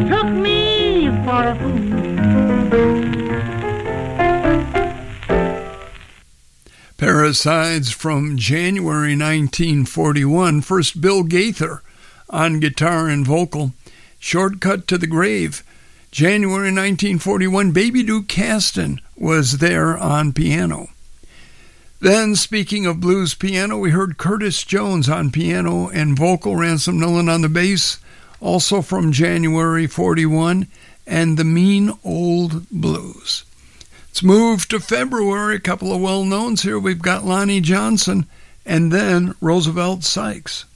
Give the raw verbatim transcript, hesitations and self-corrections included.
took me for a fool. Parasides from January nineteen forty-one. First, Bill Gaither on guitar and vocal. Shortcut to the Grave. January nineteen forty-one, Baby Duke Caston was there on piano. Then, speaking of blues piano, we heard Curtis Jones on piano and vocal, Ransom Nillen on the bass, also from January forty-one, and The Mean Old Blues. Let's move to February. A couple of well-knowns here. We've got Lonnie Johnson and then Roosevelt Sykes.